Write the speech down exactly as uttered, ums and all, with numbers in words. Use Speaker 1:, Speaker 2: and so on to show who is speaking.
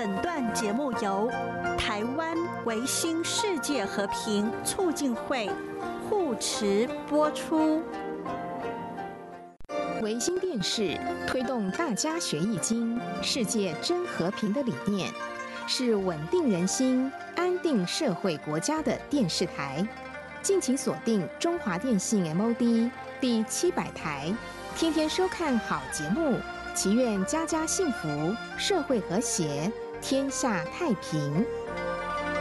Speaker 1: 本段节目由台湾维新世界和平促进会护持播出。
Speaker 2: 维新电视推动大家学易经、世界真和平的理念，是稳定人心、安定社会国家的电视台。敬请锁定中华电信 M O D 第七百台，天天收看好节目，祈愿家家幸福，社会和谐，天下太平。